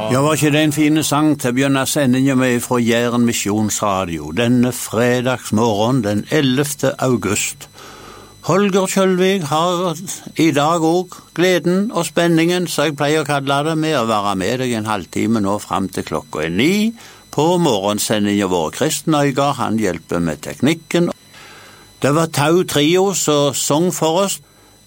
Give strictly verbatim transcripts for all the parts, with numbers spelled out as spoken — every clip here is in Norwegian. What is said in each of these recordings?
Ja, var ikke det en fine sang til å begynne sendingen med fra Jæren Misjonsradio denne fredagsmorgen den ellevte august. Holger Kjølvig har i dag også gleden og spenningen, så jeg pleier å kalle det, med å være med deg en halvtime nå frem til klokka er ni på morgensendingen vår. Kristen Øygaard, han hjelper med teknikken. Det var Tau Trio som sang for oss.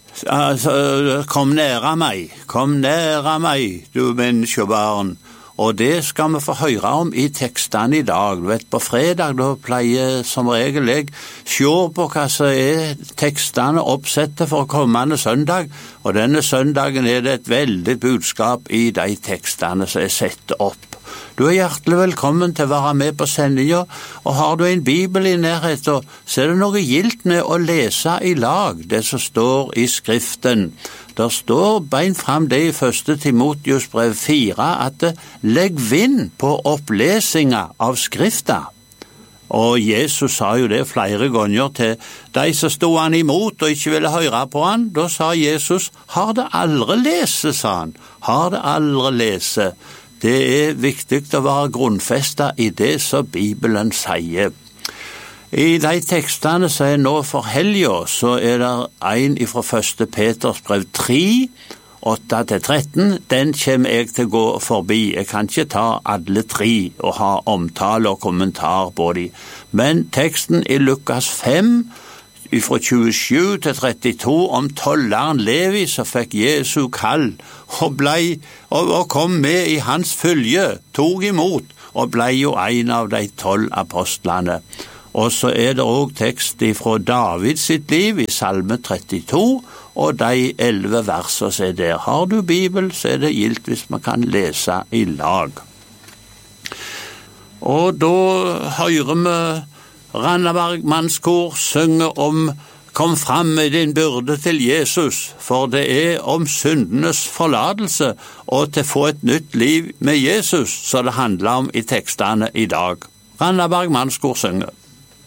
Altså, kom nære meg, kom nære meg, du menneskebarn. Og det skal vi få høre om i tekstene i dag. Du vet, på fredag da pleier som regel jeg se på hva som er tekstene oppsettet for kommende søndag. Og denne søndagen er det et veldig budskap i de tekstene som er sett opp. Du er hjertelig velkommen til å være med på sendingen, og har du en bibel i nærheten, så er det noe gildt med å lese i lag det som står i skriften. Der står bein frem det i første Timoteus brev fire, at legg vind på opplesinga av skrifta. Og Jesus sa jo det flere ganger til de som stod han imot og ikke ville høre på han. Da sa Jesus, har det aldri lese, sa han. Har det aldri lese. Det er viktig å være grunnfestet i det som Bibelen sier. I de tekstene som er nå for helgen, så er det en fra første Peters brev tre, åtte til tretten. Den kommer jeg til å gå forbi. Jeg kan ikke ta alle tre og ha omtale og kommentar på dem. Men teksten i Lukas fem, fra tjuesju til trettito, om tolleren Levi som fikk Jesu kall og, ble, og, og kom med i hans følge, tog imot og ble jo en av de tolv apostlene. Og så er det også tekst fra David sitt liv i Salme trettito, og de elleve verser som er der. Har du Bibel, så er det gildt hvis man kan lese i lag. Og da hører vi Randaberg mannskor synger om «Kom fram med din byrde til Jesus», for det er om syndenes forlatelse og til å få et nytt liv med Jesus, så det handler om i tekstene i dag. Randaberg mannskor synger.